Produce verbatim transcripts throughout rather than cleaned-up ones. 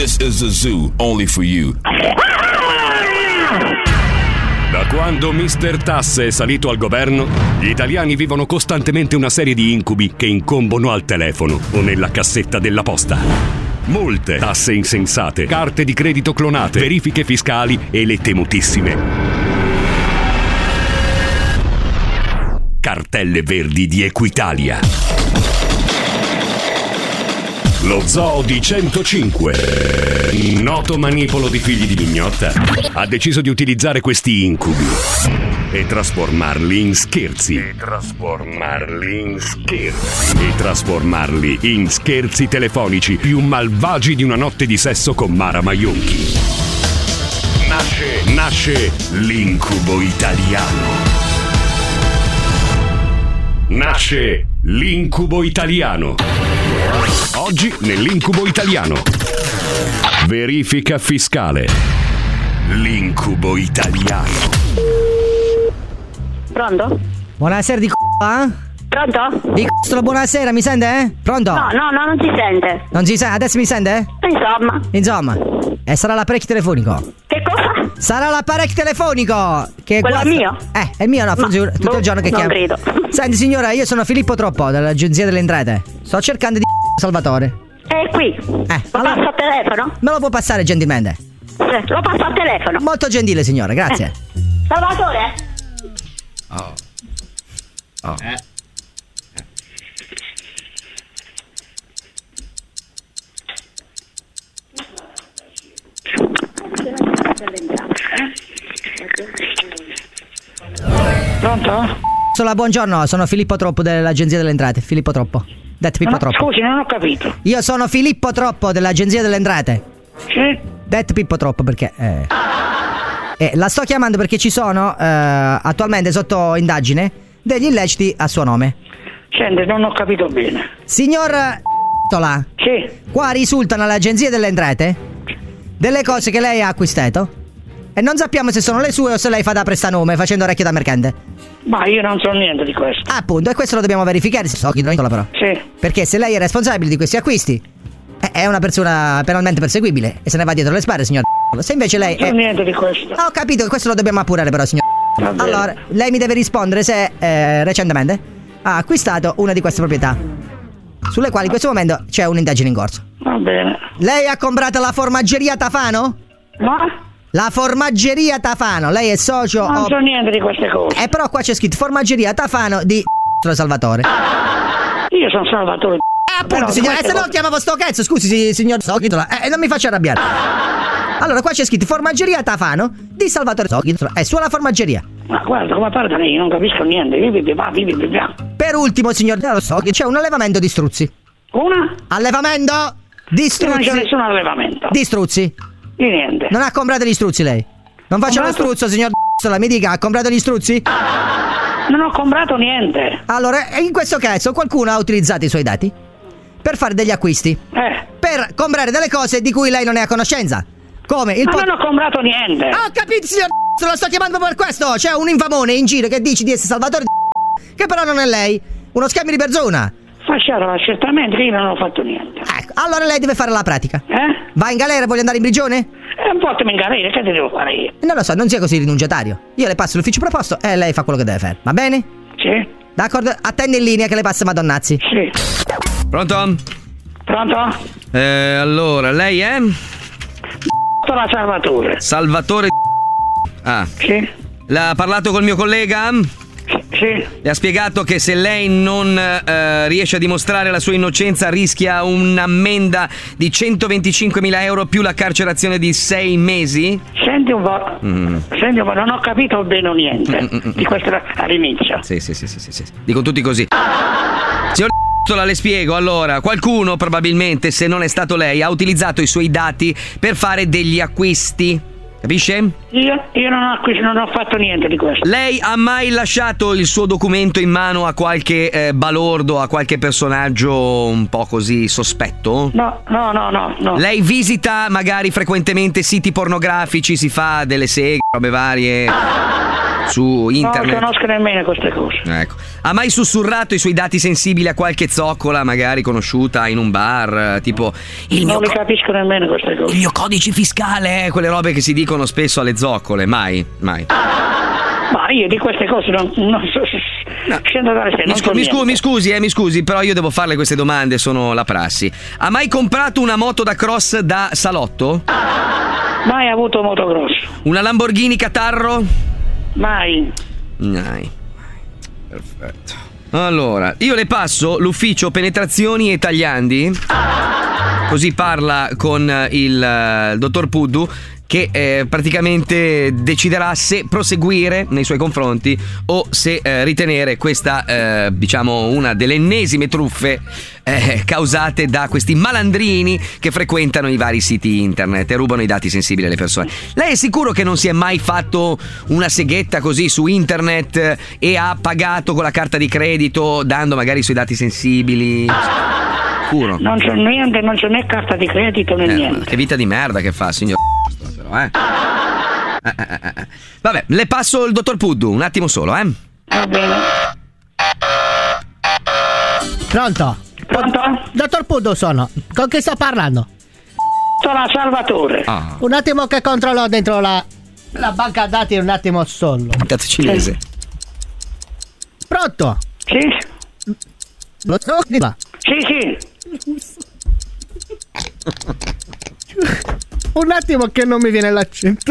This is a zoo only for you. Da quando mister Tasse è salito al governo, gli italiani vivono costantemente una serie di incubi che incombono al telefono o nella cassetta della posta. Multe, tasse insensate, carte di credito clonate, verifiche fiscali e le temutissime cartelle verdi di Equitalia. Lo zoo di centocinque, noto manipolo di figli di mignotta, ha deciso di utilizzare questi incubi e trasformarli in scherzi. E trasformarli in scherzi. E trasformarli in scherzi telefonici più malvagi di una notte di sesso con Mara Maionchi. Nasce, nasce l'incubo italiano. Nasce l'incubo italiano. Oggi nell'incubo italiano. Verifica fiscale. L'incubo italiano. Pronto? Buonasera di c***o, eh? Pronto? Di c***o, buonasera, mi sente, eh? Pronto? No, no, no, non si sente. Non si sente? Adesso mi sente? Insomma. Insomma. E sarà l'apparecchio telefonico. Che cosa? Sarà l'apparecchio telefonico. Che Quello guasta... mio? Eh, è il mio, no, funziona tutto boh, il giorno che non chiamo. credo. Senti signora, io sono Filippo Troppo dell'Agenzia delle Entrate. Sto cercando di Salvatore. È qui. Eh, Lo allora... passo al telefono? Me lo può passare gentilmente? Sì, lo passo al telefono. Molto gentile signora, grazie. Eh. Salvatore? Oh. Oh. Eh. Pronto? Sola, buongiorno, sono Filippo Troppo dell'Agenzia delle Entrate. Filippo Troppo. Detto Pippo no, Troppo. Scusi, non ho capito. Io sono Filippo Troppo dell'Agenzia delle Entrate. Sì? Detto Pippo Troppo perché eh, eh, la sto chiamando perché ci sono eh, attualmente sotto indagine degli illeciti a suo nome. Senti, non ho capito bene. Signor Tola, Sì? qua risultano all'Agenzia delle Entrate delle cose che lei ha acquistato e non sappiamo se sono le sue o se lei fa da prestanome facendo orecchie da mercante. Ma io non so niente di questo. Appunto, e questo lo dobbiamo verificare. So chi non però. Sì. Perché se lei è responsabile di questi acquisti eh, è una persona penalmente perseguibile e se ne va dietro le spalle, signor. Se invece lei Non so è... niente di questo. Ho capito, questo lo dobbiamo appurare però, signor. Va bene. Allora, lei mi deve rispondere se eh, recentemente ha acquistato una di queste proprietà sulle quali in questo momento c'è un'indagine in corso. Va bene. Lei ha comprato la formaggeria Tafano? Ma? La formaggeria Tafano, lei è socio Non o... so niente di queste cose. Eh però qua c'è scritto formaggeria Tafano di Salvatore. Io sono Salvatore. Eh appunto signore, eh, se no chiamavo sto cazzo, scusi si, signor Sochitola, eh non mi faccia arrabbiare. Allora qua c'è scritto formaggeria Tafano di Salvatore Sochitola, è sulla formaggeria. Ma guarda, come parla lei, io non capisco niente. Vivi, vivi, vivi, vivi. Per ultimo signor, lo so che c'è un allevamento di struzzi. Una? Allevamento di Non struzzi. c'è nessun allevamento. Di struzzi. Di niente. Non ha comprato gli struzzi lei? Non faccia lo Comprato? struzzo signor Sola, mi dica, ha comprato gli struzzi? Non ho comprato niente. Allora, in questo caso qualcuno ha utilizzato i suoi dati per fare degli acquisti, Eh. per comprare delle cose di cui lei non è a conoscenza. Come il Ma pot- non ho comprato niente. Ah, ho capito signor lo sto chiamando proprio per questo. C'è un infamone in giro che dice di essere Salvatore che però non è lei. Uno scambio di persona. Facciarola certamente che io non ho fatto niente. Ecco, allora lei deve fare la pratica. Eh? Va in galera, vuole andare in prigione? E un po' te mi ingalere, che te devo fare io? Non lo so, non sia così rinunciatario. Io le passo l'ufficio proposto e lei fa quello che deve fare. Va bene? Sì? D'accordo? Attende in linea che le passa Madonnazzi. Sì. Pronto? Pronto? Eh, allora, lei è? La Salvatore. Salvatore. Ah, Sì? l'ha parlato col mio collega? Sì? Le ha spiegato che se lei non eh, riesce a dimostrare la sua innocenza rischia un'ammenda di centoventicinquemila euro più la carcerazione di sei mesi? Senti un po'. Mm. Senti un po', non ho capito bene niente Mm-mm-mm. di questo all'inizio. Sì, sì, sì, sì, sì, sì. Dicono tutti così. Signor le spiego, allora, qualcuno probabilmente, se non è stato lei, ha utilizzato i suoi dati per fare degli acquisti. Capisce? Io, io non, ho, non ho fatto niente di questo. Lei ha mai lasciato il suo documento in mano a qualche eh, balordo, a qualche personaggio un po' così sospetto? No, no, no, no, no. Lei visita magari frequentemente siti pornografici, si fa delle seghe, robe varie su internet. Non conosco nemmeno queste cose. Ecco. Ha mai sussurrato i suoi dati sensibili a qualche zoccola, magari conosciuta in un bar, tipo il mio non le co- capisco nemmeno queste cose. il mio codice fiscale, quelle robe che si dicono spesso alle zoccole? Mai, mai. Ma io di queste cose non, non so. No. Scendo dalle stelle, Mi, non scu- so mi, scu- niente. mi scusi, eh, mi scusi, però io devo farle queste domande, sono la prassi. Ha mai comprato una moto da cross da salotto? Mai avuto motocross. Una Lamborghini Catarro? Mai. Mai. Perfetto. Allora, io le passo l'ufficio penetrazioni e tagliandi, così parla con il uh, dottor Puddu, che eh, praticamente deciderà se proseguire nei suoi confronti o se eh, ritenere questa, eh, diciamo, una delle ennesime truffe eh, causate da questi malandrini che frequentano i vari siti internet e rubano i dati sensibili alle persone. Lei è sicuro che non si è mai fatto una seghetta così su internet e ha pagato con la carta di credito dando magari i suoi dati sensibili? Sicuro? Non c'è niente, non c'è né carta di credito né Eh, niente. che vita di merda che fa, signor però, eh. Eh, eh, eh, eh. Vabbè, le passo il dottor Puddu, un attimo solo, eh. Va bene. Pronto? Pronto? Dottor Puddu sono. Con chi sto parlando? Sono a Salvatore. Ah, Un attimo che controllo dentro la, la banca dati, un attimo solo. cazzo cinese. Pronto? Sì? Lo so di là. Sì, sì. Un attimo che non mi viene l'accento.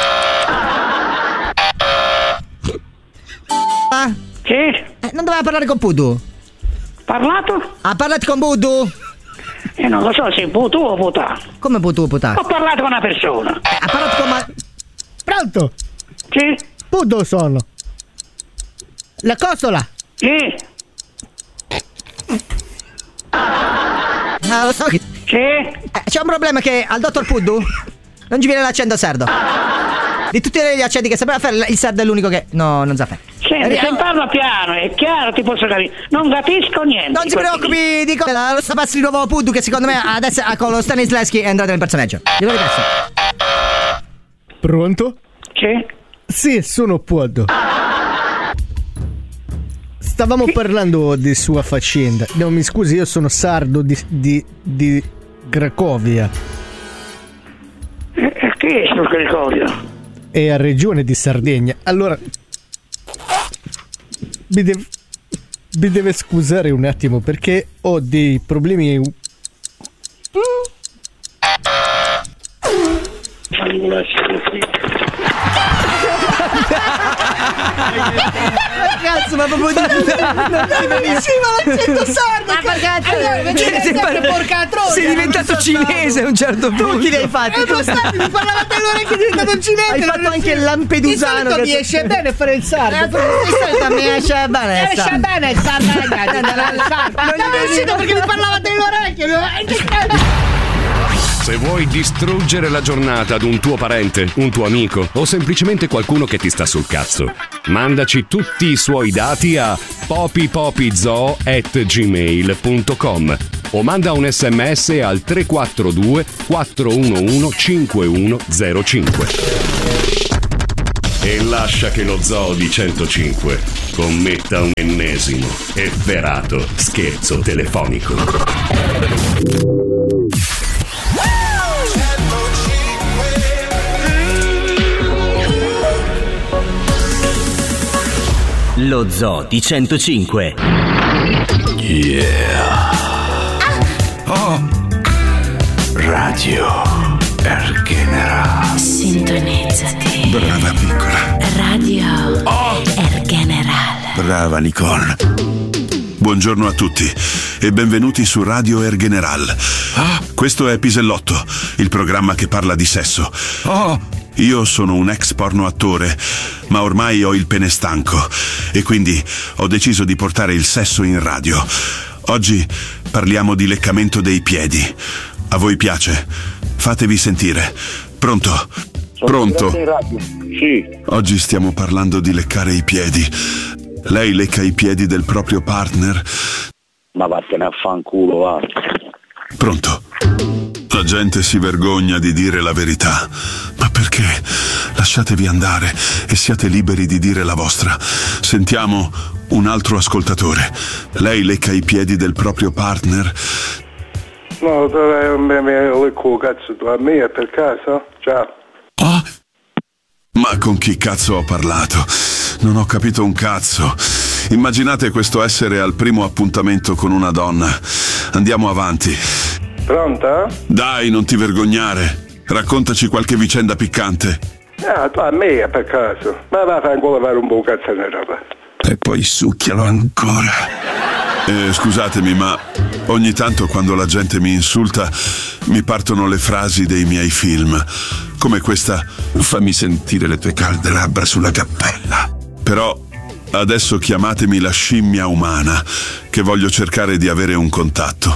Ah, Sì? eh, non doveva parlare con Puddu? Parlato? Ha parlato con Puddu? E non lo so se pu- tu o puttà. Come Puddu, puttà? Ho parlato con una persona. Eh, ha parlato con... Ma... Pronto? Sì? Puddu sono. La costola. Sì? Ah, lo so che... Sì? Eh, c'è un problema che al dottor Puddu non ci viene l'accento sardo. Di tutti gli accenti che sapeva fare, il sardo è l'unico che... No, non sa fare. Senti, Eh, se parlo piano, è chiaro, ti posso capire. Non capisco niente. Non di si questo preoccupi di cosa. Lo sta passando di nuovo Puddu, che secondo me adesso ah, con lo Stanislavski è entrato nel personaggio. Glielo ripeto. Pronto? tipo. Sì? Sì, sono Puddu. Stavamo parlando di sua faccenda. No, mi scusi, io sono sardo di, di, di Cracovia. E, e chi è sul Gregorio? È a regione di Sardegna. Allora mi deve, mi deve scusare un attimo perché ho dei problemi. Cazzo, ma proprio di... Non si benissimo l'accento sardo. Ma perché? Porcatrone. Sei diventato cinese a un certo punto. Tu chi li hai fatti? Tu stai... Mi parlava dell'orecchio, è diventato un cinese. Hai fatto anche il lampedusano. Mi esce bene fare il sardo. Di solito mi esce bene. Esce bene il sardo. Non è uscito perché mi parlava dell'orecchio. Se vuoi distruggere la giornata ad un tuo parente, un tuo amico o semplicemente qualcuno che ti sta sul cazzo, mandaci tutti i suoi dati a popipopizoo at gmail punto com o manda un sms al tre quattro due quattro uno uno cinque uno zero cinque. E lascia che lo Zoo di centocinque commetta un ennesimo efferato scherzo telefonico. Lo Zoo di centocinque. Yeah. Oh. Radio Ergeneral. Sintonizzati. Brava piccola. Radio Oh. Ergeneral. Brava Nicole. Buongiorno a tutti e benvenuti su Radio Ergeneral. Questo è Pisellotto, il programma che parla di sesso. Io sono un ex porno attore, ma ormai ho il pene stanco e quindi ho deciso di portare il sesso in radio. Oggi parliamo di leccamento dei piedi. A voi piace? Fatevi sentire. Pronto? Pronto? Sì. Oggi stiamo parlando di leccare i piedi. Lei lecca i piedi del proprio partner? Ma vattene a fanculo, va. Pronto? La gente si vergogna di dire la verità. Ma perché? lasciatevi andare e siate liberi di dire la vostra. Sentiamo un altro ascoltatore. Lei lecca i piedi del proprio partner? No, mi lecco cazzo tu a me per caso? Ciao. Oh? Ma con chi cazzo ho parlato? Non ho capito un cazzo. Immaginate questo essere al primo appuntamento con una donna. Andiamo avanti. Pronta? Dai, non ti vergognare. Raccontaci qualche vicenda piccante. Ah, tu a me per caso. Ma va a fare ancora fare un po' cazzo nella roba. E poi succhialo ancora. Eh, scusatemi, ma ogni tanto quando la gente mi insulta mi partono le frasi dei miei film. Come questa: fammi sentire le tue calde labbra sulla cappella. Però adesso chiamatemi la scimmia umana, che voglio cercare di avere un contatto.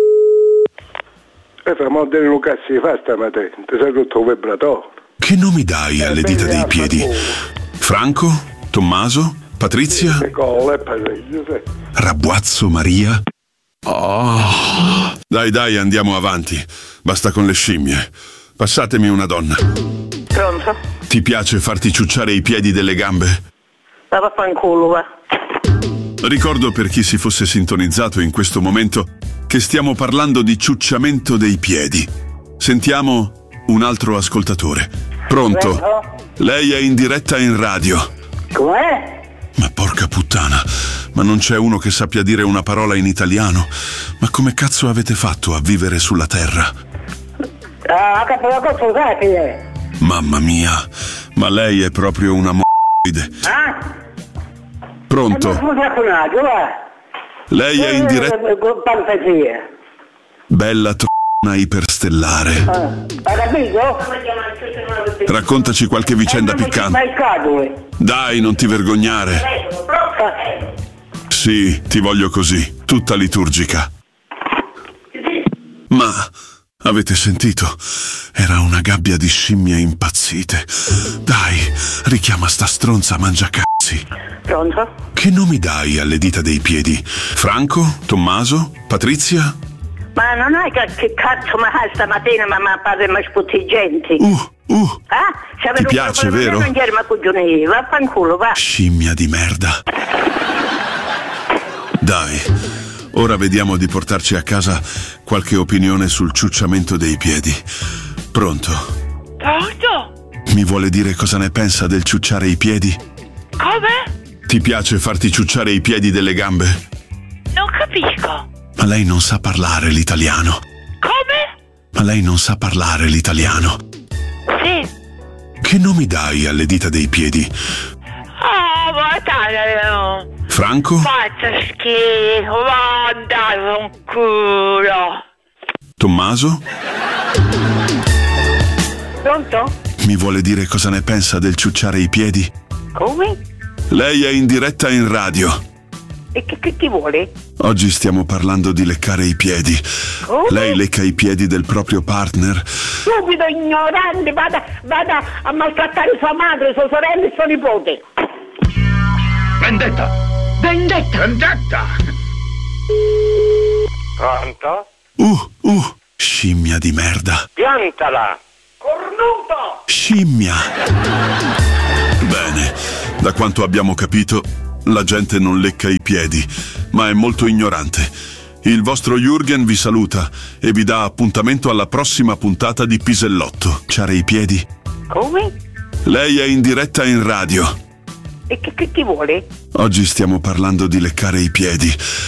E fa modere un cazzo di fa stamattina. Ti sei rotto un vibratore. Che nomi dai alle dita dei piedi? Franco? Tommaso? Patrizia? Rabbuazzo Maria? Oh. Dai dai, andiamo avanti. Basta con le scimmie. Passatemi una donna. Pronto? Ti piace farti ciucciare i piedi delle gambe? Va a fanculo, va. Ricordo per chi si fosse sintonizzato in questo momento che stiamo parlando di ciucciamento dei piedi. Sentiamo un altro ascoltatore. Pronto? Lei è in diretta in radio. Com'è? Ma porca puttana, ma non c'è uno che sappia dire una parola in italiano? Ma come cazzo avete fatto a vivere sulla terra? Ah, che però cosa sapete? Mamma mia, ma lei è proprio una m***ide. Ah? Pronto? Ma scusa con altro, va. Lei è in diretta... Fantasia. Bella t***a iperstellare. Ah, hai capito? Raccontaci qualche vicenda piccante. Dai, non ti vergognare. Sì, ti voglio così, tutta liturgica. Ma avete sentito? Era una gabbia di scimmie impazzite. Dai, richiama sta stronza mangiacazzi. Pronto? Che nomi dai alle dita dei piedi? Franco? Tommaso? Patrizia? Ma non hai che, che cazzo ma stamattina ma ma padre ma sputtigenti. Uh, uh. Ah? Ti piace, vero? Non ieri ma cugioni, vaffanculo, va. Scimmia di merda. Dai, ora vediamo di portarci a casa qualche opinione sul ciucciamento dei piedi. Pronto? Pronto? Mi vuole dire cosa ne pensa del ciucciare i piedi? Come? Ti piace farti ciucciare i piedi delle gambe? Non capisco. Ma lei non sa parlare l'italiano. Come? Ma lei non sa parlare l'italiano. Sì. Che nomi dai alle dita dei piedi? Oh, ma dai, Franco? faccia schifo, ma andare un culo. Tommaso? Pronto? Mi vuole dire cosa ne pensa del ciucciare i piedi? Come? Lei è in diretta in radio. E che, che ti vuole? Oggi stiamo parlando di leccare i piedi. Come? Lei lecca i piedi del proprio partner? Stupido ignorante, vada, vada a maltrattare sua madre, sua sorella e suo nipote. Vendetta! Vendetta! Vendetta! Pronto? Uh, uh, scimmia di merda. Piantala! Cornuto! Scimmia! Bene, da quanto abbiamo capito, la gente non lecca i piedi, ma è molto ignorante. Il vostro Jürgen vi saluta e vi dà appuntamento alla prossima puntata di Pisellotto. Ciare i piedi? Come? Lei è in diretta in radio. E che, che ti vuole? Oggi stiamo parlando di leccare i piedi.